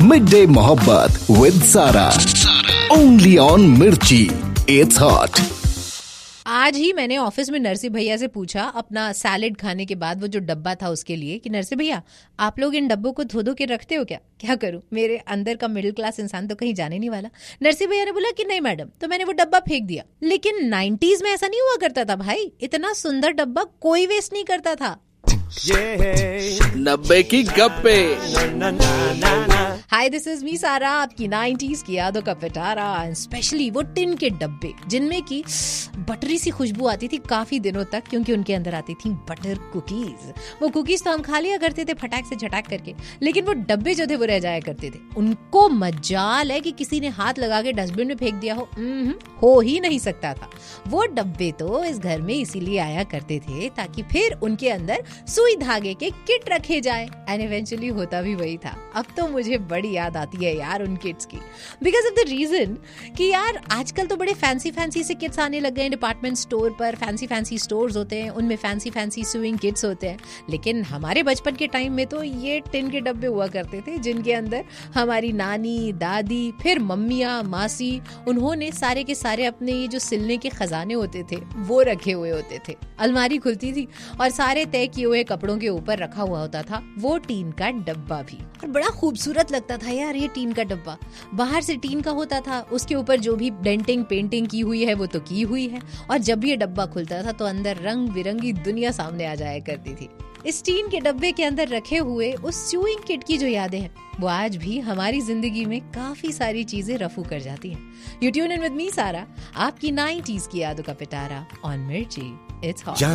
Midday Mohabbat with Sara. Only on Mirchi. It's hot. आज ही मैंने office में नरसी भैया से पूछा अपना सैलेड खाने के बाद वो जो डब्बा था उसके लिए कि नरसी भैया आप लोग इन डब्बों को धो के रखते हो क्या करूं, मेरे अंदर का मिडिल क्लास इंसान तो कहीं जाने नहीं वाला। नरसी भैया ने बोला कि नहीं मैडम, तो मैंने वो डब्बा फेंक दिया। लेकिन 90s में ऐसा नहीं हुआ करता था भाई, इतना सुंदर डब्बा कोई वेस्ट नहीं करता था। 90 की गप्पे। हाय, दिस इज मी सारा, आपकी 90s की यादों का पिटारा, स्पेशली वो टिन के डब्बे जिनमें की बटरी सी खुशबू आती थी काफी दिनों तक, क्योंकि उनके अंदर आती थी बटर कुकीज। वो कुकीज तो हम खा लिया करते थे फटाक से झटाक करके, लेकिन वो डब्बे जो थे वो रह जाया करते थे। उनको मजाल है कि किसी ने हाथ लगा के डस्टबिन में फेंक दिया हो ही नहीं सकता था। वो डब्बे तो इस घर में इसीलिए आया करते थे ताकि फिर उनके अंदर सुई धागे के किट रखे जाए, एंड इवेंचुअली होता भी वही था। अब तो मुझे बड़ी याद आती है यार उन किट्स की, बिकॉज ऑफ द रीजन कि यार आजकल तो बड़े फैंसी से किट्स आने लग गए हैं डिपार्टमेंट स्टोर पर। फैंसी स्टोर्स होते हैं, उनमें फैंसी स्विंग किट्स होते हैं। लेकिन हमारे बचपन के टाइम में तो ये टिन के डब्बे हुआ करते थे जिनके अंदर हमारी नानी, दादी, फिर मम्मियाँ, मासी, उन्होंने सारे के सारे अपने ये जो सिलने के खजाने होते थे वो रखे हुए होते थे। अलमारी खुलती थी और सारे तय किए हुए कपड़ों के ऊपर रखा हुआ होता था वो टीन का डब्बा भी, और बड़ा खूबसूरत लगता था यार ये टीन का डब्बा। बाहर से टीन का होता था, उसके ऊपर जो भी डेंटिंग पेंटिंग की हुई है वो तो की हुई है, और जब ये डब्बा खुलता था तो अंदर रंग बिरंगी दुनिया सामने आ जाया करती थी। इस टीन के डब्बे के अंदर रखे हुए उस स्यूइंग किट की जो यादें हैं वो आज भी हमारी जिंदगी में काफी सारी चीजें रफू कर जाती हैं। You tune in with me सारा, आपकी 90s की यादों का पिटारा ऑन मिर्ची। It's hot.